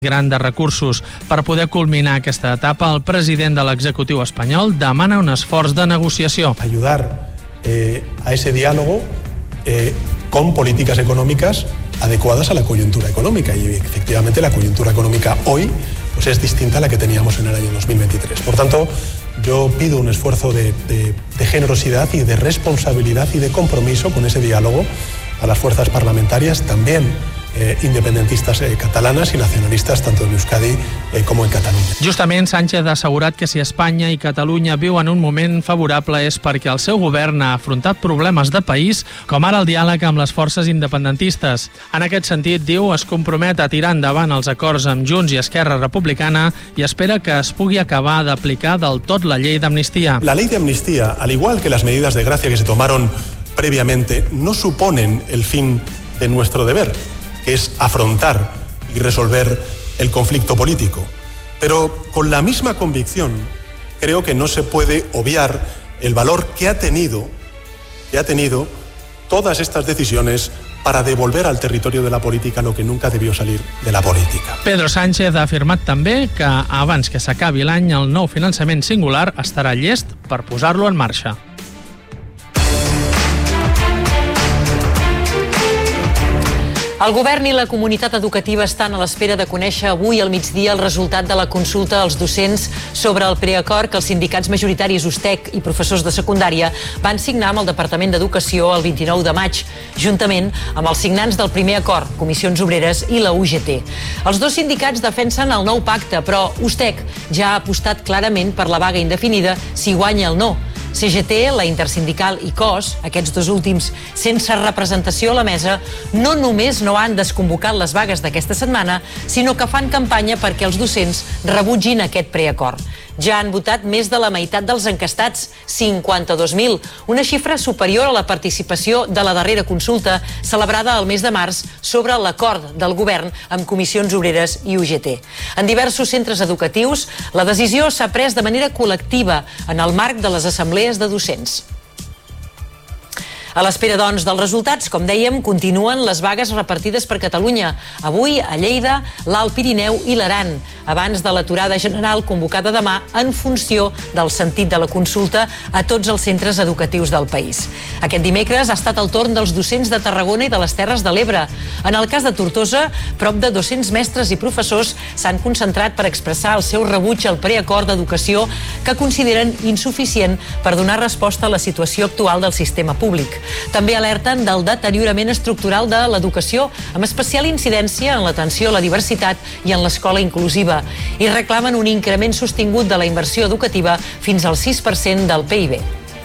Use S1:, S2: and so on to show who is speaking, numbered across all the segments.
S1: gran de recursos. Per poder culminar aquesta etapa, el president de l'executiu espanyol demana un esforç de negociació.
S2: Ayudar a ese diálogo con políticas económicas adecuadas a la coyuntura económica, y efectivamente la coyuntura económica hoy pues es distinta a la que teníamos en el año 2023. Por tanto, yo pido un esfuerzo de generosidad y de responsabilidad y de compromiso con ese diálogo a las fuerzas parlamentarias, también independentistas catalanas i nacionalistes tant en Euskadi com en Catalunya.
S1: Justament, Sánchez ha assegurat que si Espanya i Catalunya viuen un moment favorable és perquè el seu govern ha afrontat problemes de país, com ara el diàleg amb les forces independentistes. En aquest sentit, diu, es compromet a tirar endavant els acords amb Junts i Esquerra Republicana i espera que es pugui acabar d'aplicar del tot la llei d'amnistia.
S2: La ley de amnistía, al igual que las medidas de gracia que se tomaron previamente, no suponen el fin de nuestro deber, que es afrontar y resolver el conflicto político. Pero con la misma convicción creo que no se puede obviar el valor que ha tenido todas estas decisiones para devolver al territorio de la política lo que nunca debió salir de la política.
S1: Pedro Sánchez ha afirmat també que abans que s'acabi l'any el nou finançament singular estarà llest per posar-lo en marxa.
S3: El govern i la comunitat educativa estan a l'espera de conèixer avui al migdia el resultat de la consulta als docents sobre el preacord que els sindicats majoritaris USTEC i professors de secundària van signar amb el Departament d'Educació el 29 de maig, juntament amb els signants del primer acord, Comissions Obreres i la UGT. Els dos sindicats defensen el nou pacte, però USTEC ja ha apostat clarament per la vaga indefinida si guanya el no. CGT, la Intersindical i COS, aquests dos últims sense representació a la mesa, no només no han desconvocat les vagues d'aquesta setmana, sinó que fan campanya perquè els docents rebutgin aquest preacord. Ja han votat més de la meitat dels encastats, 52.000, una xifra superior a la participació de la darrera consulta celebrada el mes de març sobre l'acord del govern amb Comissions Obreres i UGT. En diversos centres educatius, la decisió s'ha pres de manera col·lectiva en el marc de les assemblees de docents. A l'espera, doncs, dels resultats, com dèiem, continuen les vagues repartides per Catalunya. Avui a Lleida, l'Alt Pirineu i l'Aran, abans de l'aturada general convocada demà en funció del sentit de la consulta a tots els centres educatius del país. Aquest dimecres ha estat el torn dels docents de Tarragona i de les Terres de l'Ebre. En el cas de Tortosa, prop de 200 mestres i professors s'han concentrat per expressar el seu rebuig al preacord d'educació que consideren insuficient per donar resposta a la situació actual del sistema públic. També alerten del deteriorament estructural de l'educació, amb especial incidència en l'atenció a la diversitat i en l'escola inclusiva, i reclamen un increment sostingut de la inversió educativa fins al 6% del PIB.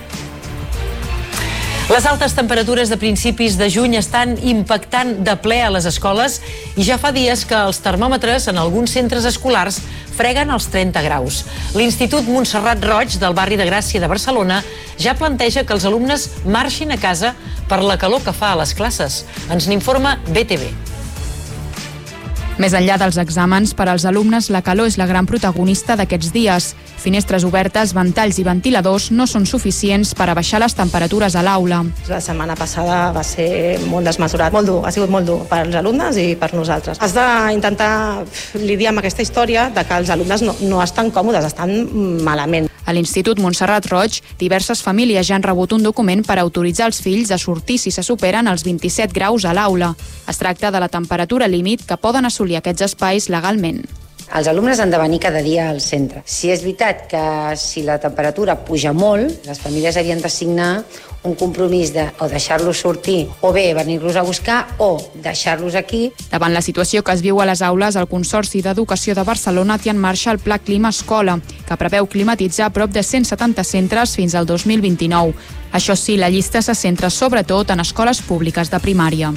S3: Les altes temperatures de principis de juny estan impactant de ple a les escoles i ja fa dies que els termòmetres en alguns centres escolars freguen els 30 graus. L'Institut Montserrat Roig del barri de Gràcia de Barcelona ja planteja que els alumnes marxin a casa per la calor que fa a les classes. Ens n'informa BTV.
S4: Més enllà dels exàmens, per als alumnes la calor és la gran protagonista d'aquests dies. Finestres obertes, ventalls i ventiladors no són suficients per abaixar les temperatures a l'aula.
S5: La setmana passada va ser molt desmesurat, molt dur, ha sigut molt dur per als alumnes i per nosaltres. Has d'intentar lidiar amb aquesta història de que els alumnes no estan còmodes, estan malament.
S4: A l'Institut Montserrat Roig, diverses famílies ja han rebut un document per autoritzar els fills a sortir si se superen els 27 graus a l'aula. Es tracta de la temperatura límit que poden assolir aquests espais legalment.
S6: Els alumnes han de venir cada dia al centre. Si és veritat que si la temperatura puja molt, les famílies havien de signar un compromís de o deixar-los sortir o bé venir-los a buscar o deixar-los aquí.
S4: Davant la situació que es viu a les aules, el Consorci d'Educació de Barcelona té en marxa el Pla Clima Escola, que preveu climatitzar prop de 170 centres fins al 2029. Això sí, la llista se centra sobretot en escoles públiques de primària.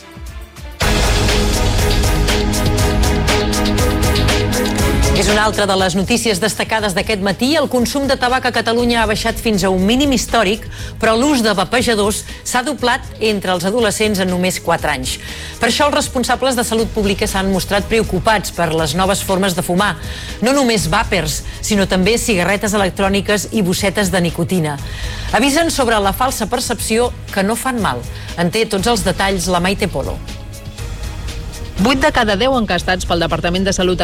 S3: És una altra de les notícies destacades d'aquest matí. El consum de tabac a Catalunya ha baixat fins a un mínim històric, però l'ús de vapejadors s'ha doblat entre els adolescents en només 4 anys. Per això els responsables de salut pública s'han mostrat preocupats per les noves formes de fumar. No només vàpers, sinó també cigarretes electròniques i bossetes de nicotina. Avisen sobre la falsa percepció que no fan mal. En té tots els detalls la Maite Polo.
S7: 8 de cada 10 encastats pel Departament de Salut